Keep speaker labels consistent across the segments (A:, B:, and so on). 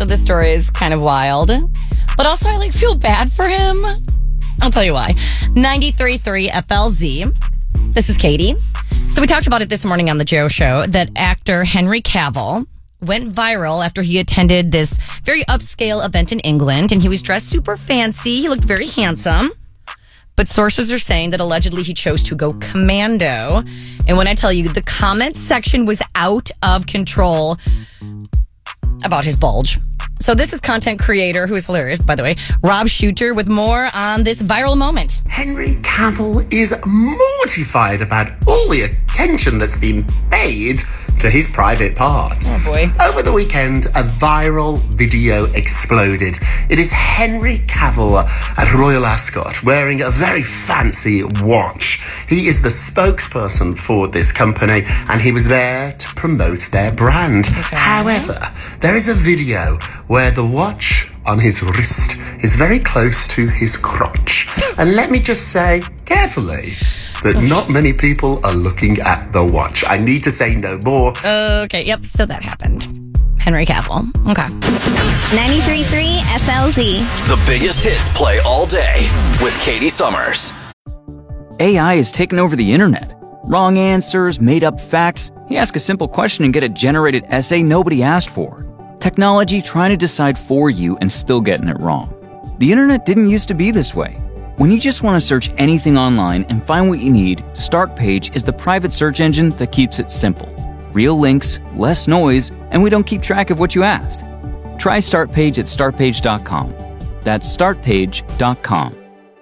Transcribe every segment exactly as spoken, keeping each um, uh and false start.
A: So this story is kind of wild. But also I like feel bad for him. I'll tell you why. ninety-three point three F L Z. This is Katie. So we talked about it this morning on the Joe Show that actor Henry Cavill went viral after he attended this very upscale event in England, and he was dressed super fancy. He looked very handsome. But sources are saying that allegedly he chose to go commando. And when I tell you, the comment section was out of control about his bulge. So this is content creator, who is hilarious, by the way, Rob Shooter, with more on this viral moment.
B: Henry Cavill is mortified about all the attention that's been paid to his private parts.
A: Oh, boy.
B: Over the weekend, a viral video exploded. It is Henry Cavill at Royal Ascot wearing a very fancy watch. He is the spokesperson for this company, and he was there to promote their brand.
A: Okay.
B: However, there is a video where the watch on his wrist is very close to his crotch. And let me just say, carefully, that not many people are looking at the watch. I need to say no more.
A: Okay, yep, so that happened. Henry Cavill. Okay.
C: ninety-three point three F L Z.
D: The biggest hits play all day with Katie Summers.
E: A I is taking over the internet. Wrong answers, made-up facts. You ask a simple question and get a generated essay nobody asked for. Technology trying to decide for you and still getting it wrong. The internet didn't used to be this way. When you just want to search anything online and find what you need, Startpage is the private search engine that keeps it simple. Real links, less noise, and we don't keep track of what you asked. Try Startpage at startpage dot com. That's startpage dot com.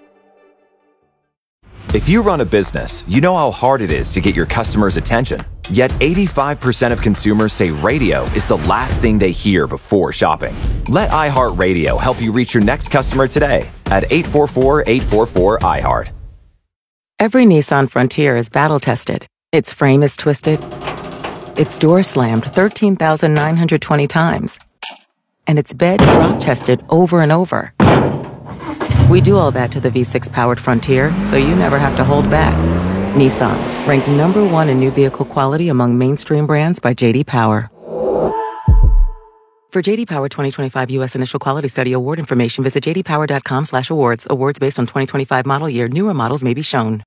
F: If you run a business, you know how hard it is to get your customers' attention. Yet eighty-five percent of consumers say radio is the last thing they hear before shopping. Let iHeartRadio help you reach your next customer today at eight four four, eight four four, I heart.
G: Every Nissan Frontier is battle-tested. Its frame is twisted. Its door slammed thirteen thousand nine hundred twenty times. And its bed drop-tested over and over. We do all that to the V six powered Frontier, so you never have to hold back. Nissan, ranked number one in new vehicle quality among mainstream brands by J D Power. For J D Power twenty twenty-five U S Initial Quality Study award information, visit j d power dot com slash awards. Awards based on twenty twenty-five model year. Newer models may be shown.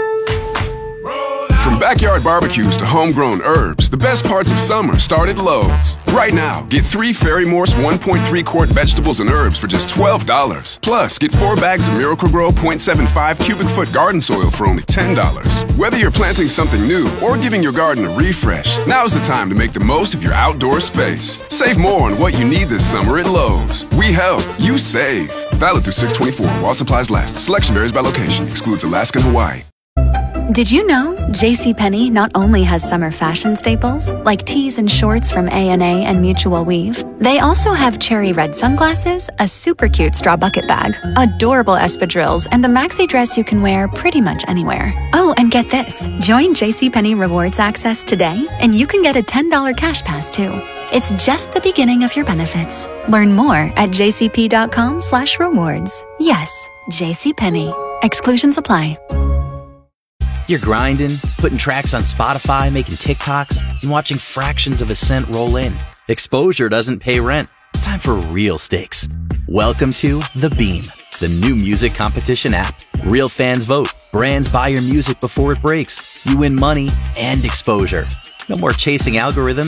H: From backyard barbecues to homegrown herbs, the best parts of summer start at Lowe's. Right now, get three Fairy Morse one point three quart vegetables and herbs for just twelve dollars. Plus, get four bags of Miracle-Gro point seven five cubic foot garden soil for only ten dollars. Whether you're planting something new or giving your garden a refresh, now's the time to make the most of your outdoor space. Save more on what you need this summer at Lowe's. We help, you save. Valid through six twenty-four while supplies last. Selection varies by location. Excludes Alaska and Hawaii.
I: Did you know JCPenney not only has summer fashion staples, like tees and shorts from A and A and Mutual Weave, they also have cherry red sunglasses, a super cute straw bucket bag, adorable espadrilles, and a maxi dress you can wear pretty much anywhere. Oh, and get this. Join JCPenney Rewards Access today, and you can get a ten dollars cash pass too. It's just the beginning of your benefits. Learn more at jcp.com slash rewards. Yes, JCPenney. Exclusions apply.
J: You're grinding, putting tracks on Spotify, making TikToks, and watching fractions of a cent roll in. Exposure doesn't pay rent. It's time for real stakes. Welcome to The Beam, the new music competition app. Real fans vote. Brands buy your music before it breaks. You win money and exposure. No more chasing algorithms.